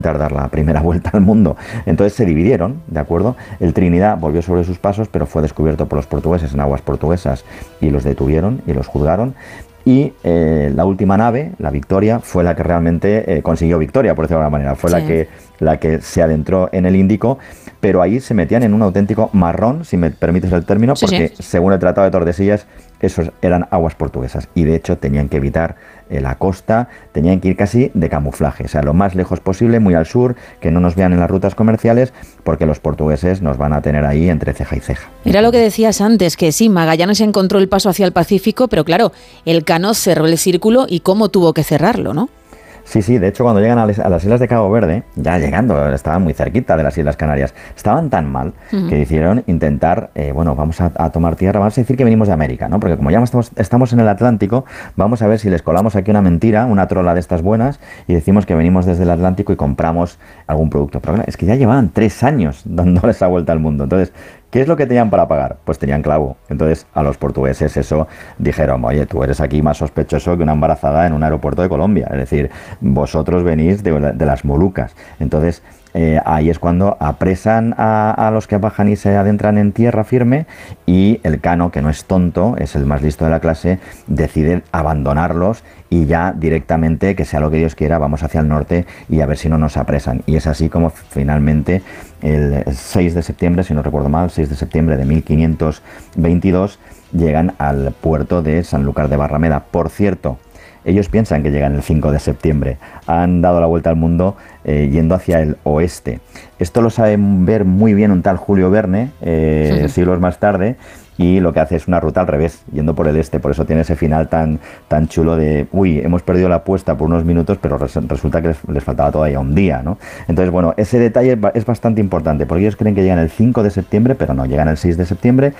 dar la primera vuelta al mundo. Entonces se dividieron, ¿de acuerdo? El Trinidad volvió sobre sus pasos, pero fue descubierto por los portugueses en aguas portuguesas y los detuvieron y los juzgaron. Y la última nave, la Victoria, fue la que realmente consiguió victoria, por decirlo de alguna manera. Fue la que se adentró en el Índico, pero ahí se metían en un auténtico marrón, si me permites el término, porque según el Tratado de Tordesillas, esos eran aguas portuguesas. Y de hecho tenían que evitar la costa, tenían que ir casi de camuflaje, o sea, lo más lejos posible, muy al sur, que no nos vean en las rutas comerciales, porque los portugueses nos van a tener ahí entre ceja y ceja. Era lo que decías antes, que sí, Magallanes encontró el paso hacia el Pacífico, pero claro, Elcano cerró el círculo y cómo tuvo que cerrarlo, ¿no? Sí, de hecho cuando llegan a las islas de Cabo Verde, ya llegando, estaban muy cerquita de las Islas Canarias, estaban tan mal que decidieron intentar, vamos a tomar tierra, vamos a decir que venimos de América, ¿no? Porque como ya estamos en el Atlántico, vamos a ver si les colamos aquí una mentira, una trola de estas buenas, y decimos que venimos desde el Atlántico y compramos algún producto. Pero claro, es que ya llevaban 3 años dándoles la vuelta al mundo. Entonces, ¿qué es lo que tenían para pagar? Pues tenían clavo. Entonces, a los portugueses eso dijeron, oye, tú eres aquí más sospechoso que una embarazada en un aeropuerto de Colombia. Es decir, vosotros venís de las Molucas. Entonces, ahí es cuando apresan a los que bajan y se adentran en tierra firme, y Elcano, que no es tonto, es el más listo de la clase, decide abandonarlos y ya directamente, que sea lo que Dios quiera, vamos hacia el norte y a ver si no nos apresan. Y es así como finalmente el 6 de septiembre, si no recuerdo mal, 6 de septiembre de 1522, llegan al puerto de Sanlúcar de Barrameda. Por cierto, ellos piensan que llegan el 5 de septiembre. Han dado la vuelta al mundo yendo hacia el oeste. Esto lo sabe ver muy bien un tal Julio Verne, siglos más tarde, y lo que hace es una ruta al revés, yendo por el este. Por eso tiene ese final tan chulo de, hemos perdido la apuesta por unos minutos, pero resulta que les faltaba todavía un día, ¿no? Entonces, bueno, ese detalle es bastante importante, porque ellos creen que llegan el 5 de septiembre, pero no, llegan el 6 de septiembre,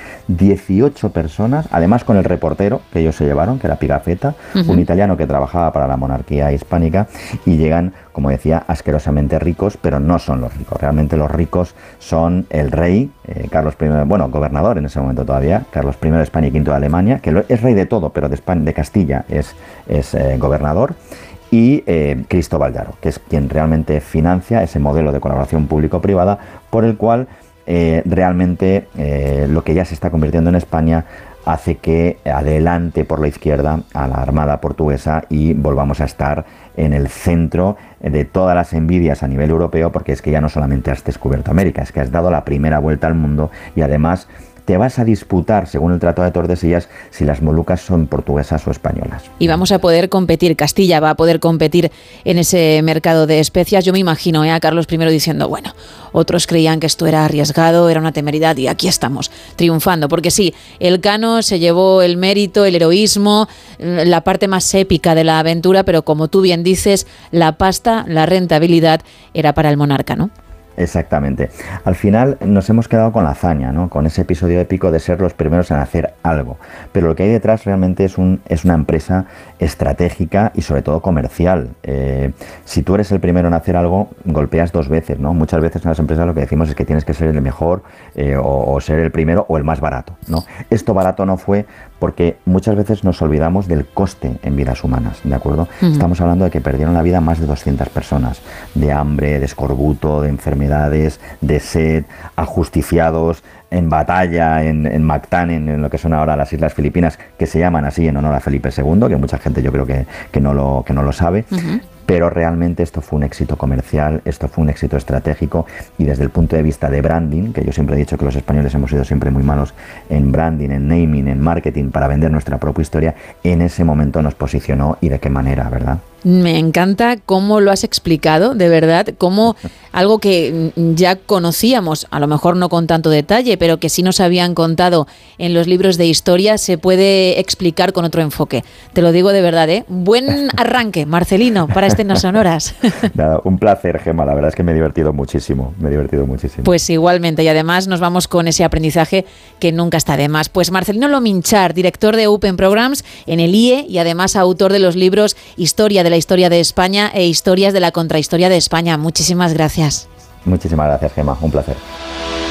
18 personas, además con el reportero que ellos se llevaron, que era Pigafetta, un italiano que trabajaba para la monarquía hispánica, y llegan, como decía, asquerosamente ricos, pero no son los ricos. Realmente los ricos son el rey, Carlos I, gobernador en ese momento todavía, Carlos I de España y V de Alemania, que es rey de todo, pero de Castilla es gobernador, y Cristóbal Llaro, que es quien realmente financia ese modelo de colaboración público-privada por el cual realmente lo que ya se está convirtiendo en España hace que adelante por la izquierda a la Armada portuguesa y volvamos a estar en el centro de todas las envidias a nivel europeo, porque es que ya no solamente has descubierto América, es que has dado la primera vuelta al mundo y además te vas a disputar, según el Tratado de Tordesillas, si las Molucas son portuguesas o españolas. Y vamos a poder competir, Castilla va a poder competir en ese mercado de especias. Yo me imagino a Carlos I diciendo, bueno, otros creían que esto era arriesgado, era una temeridad, y aquí estamos, triunfando. Porque sí, Elcano se llevó el mérito, el heroísmo, la parte más épica de la aventura, pero como tú bien dices, la pasta, la rentabilidad era para el monarca, ¿no? Exactamente. Al final nos hemos quedado con la hazaña, ¿no? Con ese episodio épico de ser los primeros en hacer algo. Pero lo que hay detrás realmente es una empresa estratégica y sobre todo comercial. Si tú eres el primero en hacer algo, golpeas 2 veces, ¿no? Muchas veces en las empresas lo que decimos es que tienes que ser el mejor o ser el primero o el más barato, ¿no? Esto barato no fue, porque muchas veces nos olvidamos del coste en vidas humanas, ¿de acuerdo? Estamos hablando de que perdieron la vida más de 200 personas, de hambre, de escorbuto, de enfermedades, de sed, ajusticiados en batalla en Mactán, en lo que son ahora las Islas Filipinas, que se llaman así en honor a Felipe II, que mucha gente yo creo que no lo sabe. Pero realmente esto fue un éxito comercial, esto fue un éxito estratégico, y desde el punto de vista de branding, que yo siempre he dicho que los españoles hemos sido siempre muy malos en branding, en naming, en marketing, para vender nuestra propia historia, en ese momento nos posicionó, y de qué manera, ¿verdad? Me encanta cómo lo has explicado, de verdad, como algo que ya conocíamos, a lo mejor no con tanto detalle, pero que sí nos habían contado en los libros de historia, se puede explicar con otro enfoque. Te lo digo de verdad, ¿eh? Buen arranque, Marcelino, para este No Sonoras. Nada, un placer, Gemma, la verdad es que me he divertido muchísimo, Pues igualmente, y además nos vamos con ese aprendizaje que nunca está de más. Pues Marcelino Lominchar, director de Open Programs en el IE y además autor de los libros Historia de la Historia de España e Historias de la Contrahistoria de España. Muchísimas gracias. Muchísimas gracias, Gemma, un placer.